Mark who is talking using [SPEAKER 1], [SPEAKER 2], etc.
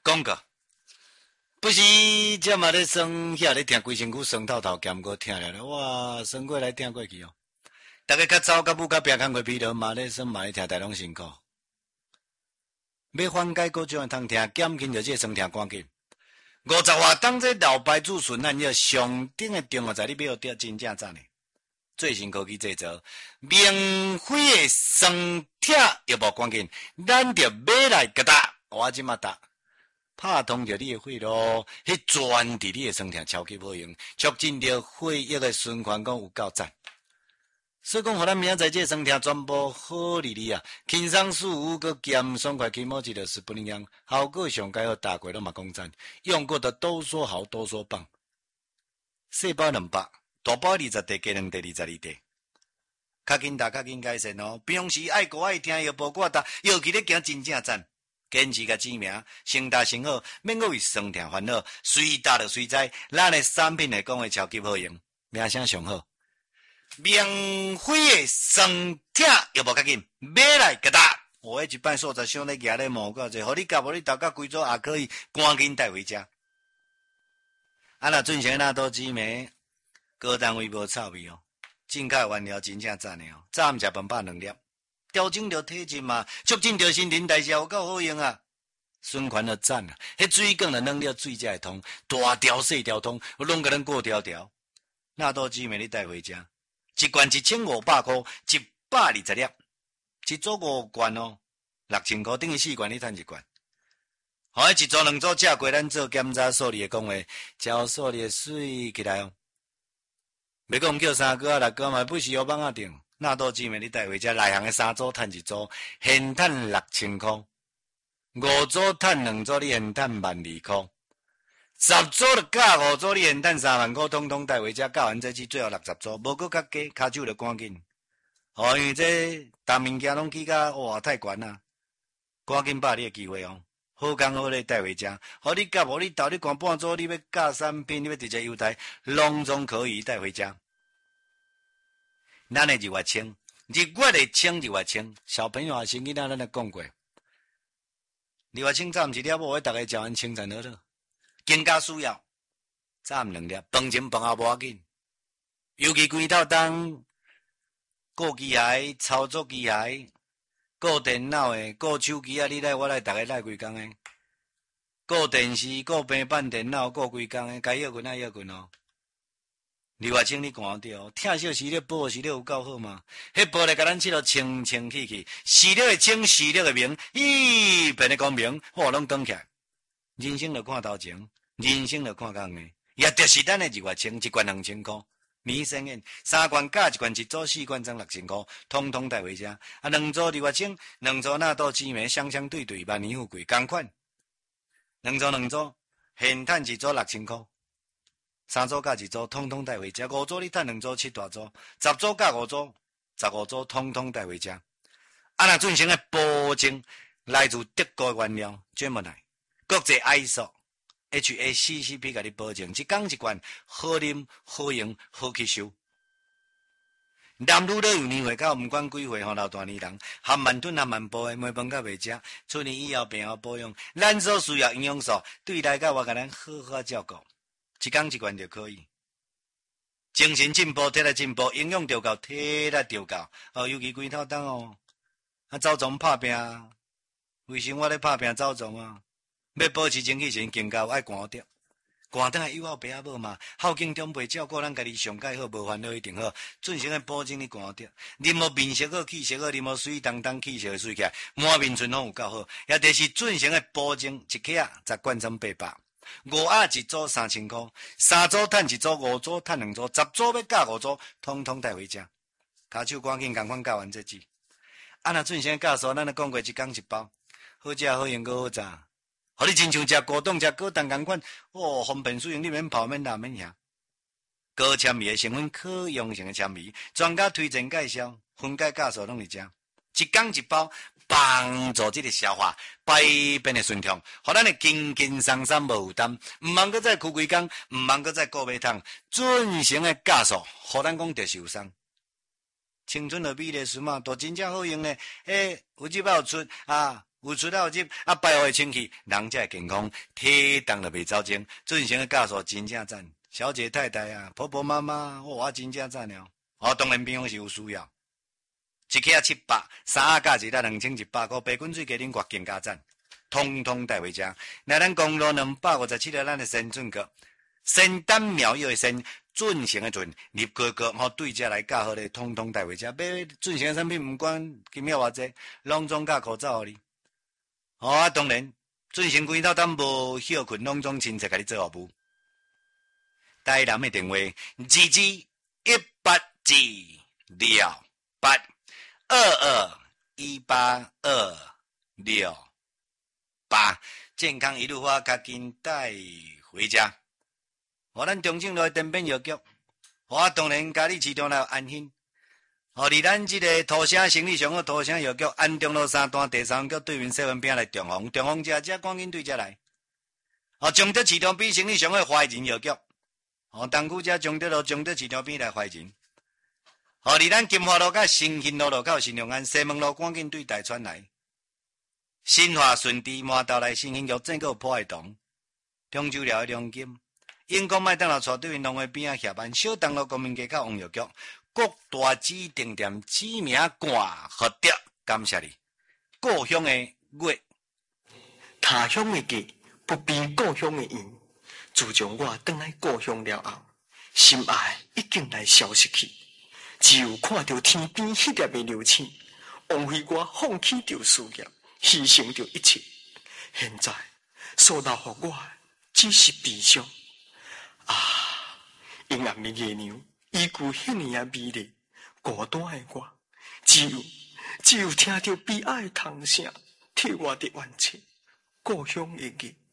[SPEAKER 1] 讲过，不是这嘛咧酸遐咧听规身躯酸透透，兼过听了哇，酸过来听过去哦。大家较早甲母甲拼工过疲劳嘛咧酸嘛咧听，大拢辛苦。要缓解各种诶通听，减轻着这酸痛赶紧。50外当这老牌子顺咱要上顶诶中药材，你买得真正赞诶。最新科技制造，免费诶酸痛药物关键，咱着买来甲搭，我即马搭。拍通着你诶血路，迄专伫你诶酸痛超级好用，促进着血液诶循环，讲有够赞。所以讲，互咱明仔载这酸痛全部好利利啊，轻松舒服，佮减爽快，起毛一个是不一样，效果上介好，大过拢嘛讲赞，用过的都说好，都说棒。细包200，大包20袋，加2袋22袋。较紧打，较紧改善哦。平时爱顾爱听，又无挂搭，尤其咧行真正赞。坚持甲知名，成大成好，免搁为酸痛烦恼，随搭就随在，咱诶产品来讲诶超级好用，名声上好。免费诶酸痛又无较紧，买来甲搭。我一摆所在想咧举咧毛个者，互你甲无你头甲规组也可以，赶紧带回家。啊若准成那都紫梅，高单位无臭味哦，正确原料真正赞诶哦。早暗食饭饱2粒。调整着体质嘛，促进着新陈代谢，有够好用啊！循环了赞啊，迄水管了弄了水才会通，大条细条通，我拢甲咱过条条。那都姊妹你带回家，一罐1500块，120粒，一组5罐哦，6000块，等于4罐你赚1罐。好，一组2组食过，咱做检查数理的讲话，照数理的水起来哦。要讲叫3个6个嘛，不是有网啊定。那都姊妹你带回家，内行的3组赚1组，现赚6000块；5组赚2组，你现赚12000块；10组就加5组，你现赚3万块，统统带回家。教完这次最后60组，无搁较加，骹手就赶紧。哦，因为这大物件拢起甲哇太悬啦，赶紧把你的机会哦，好工好咧带回家。好你甲无你到你看半组，你要加产品，你要直接优待，拢总可以带回家。咱的日月清，日月的清，日月清，小朋友啊，先囡仔咱来讲过。日月清早毋是了无，大家食完清餐好了，更加需要早暗2粒，饭前饭后无要紧。尤其规透当顾机械、操作机械、顾电脑的、顾手机啊，你来我来，大家来规工的。顾电视、顾平板电脑、顾规工的，该要困爱要困哦。日月清你看到，疼惜视力保视力有够好嘛？迄保来甲咱切到清清气气，视力的清，视力的明，一边的光明，哇，拢转起来。人生就看头前，人生就看工的，也就是咱的日月清，一罐2000块，免生烟，3罐加1罐1组4罐装6000块，统统带回家。啊，2组日月清，2组纳豆紫梅，双双对对，万年富贵，同款。2组，现赚1组6000块。3组加1组，统统带回家。5组你赚2组7大组，10组加5组，15组统统带回家。啊，那进行的保证来自德国的原料 Gemini， 国际 ISO、HACCP 给你保证，一缸一罐，好啉、好用、好吸收。男女都有年岁，到毋管几岁吼，老大年人，含慢吞含慢补的，每饭到袂食，出年以后病后保养，咱所需要营养素，对来甲我甲咱好好照顾。一缸一罐就可以，精神进步，体力进步，营养就够，体力就够。哦，尤其规透当哦，啊，走总拍拼，为什么我咧拍拼走总啊？要保持精气神，更加爱寒着，寒得还有好白啊无嘛？孝敬长辈，照顾咱家己上介好，无烦恼一定好。准成的保证你寒着，啉无面色好，气色好，啉无水当当，气色水起来，满面春风有够好。也就是准成的保证，一克啊10罐装800。5盒1组3000块，3组赚1组，5组赚2组，10组要加5组，统统带回家。骹手赶紧共款教完这支。啊，若准先教授，咱咧讲过一缸1包，好食好用阁好炸，互你亲像食果冻、食果冻共款，哦，方便使用，你免泡免打免遐。高纤维的成分，可用性的纤维，专家推荐介绍，分解教授拢伫遮。一缸1包，帮助这个消化排便的顺畅，互咱的轻轻松松无负担，毋茫搁再哭规工，毋茫搁再顾马桶，准成的酵素，互咱讲着受伤。青春的美丽丝嘛，都真正好用呢。有日有出啊， 有出有入，啊，排位清气，人才会健康，体重就袂走精。准成的教授真正赞，小姐太太啊，婆婆妈妈，我真正赞了。哦，当然平常是有需要。一克700，三盒价值在2100块，白滚水加恁月更加赞，通通带回家。那咱公路257个咱的鲜准阁，仙丹妙药的仙，准成的准，入个吼对家来教好咧，通通带回家。买准成的产品，毋管金额偌济，拢总甲口罩互你。哦啊，当然，准成规套当无休困，拢总亲切甲你做服务。台南的电话22182218，健康一路花，较紧带回家。咱中正路的电变药局，我当然甲你市场内安心。离咱这个土城生理上好土城药局安中路3段第3局对面7分边来中风这赶紧对这来。中德市场比生理上好怀仁药局，东区这中德路中德市场边来怀仁。离咱金华路甲新兴路路口新隆安西门路赶紧对大川来。新华顺治麻豆来新兴药整个破坏洞，中州寮的龙金。因公麦当劳带对面农会边啊下班，小东路国民街口王药局，各大指定店指名挂合着，感谢你。故乡的月，
[SPEAKER 2] 他乡的家不比故乡的远。自从我返来故乡了后，心爱已经来消失去，只有看到天边迄粒的流星，枉费我放弃着事业，牺牲着一切。现在所留予我只是悲伤。阴暗的月亮，依旧遐尼啊美丽。孤单的我，只有听到悲哀的叹声，替我的冤屈。故乡的月。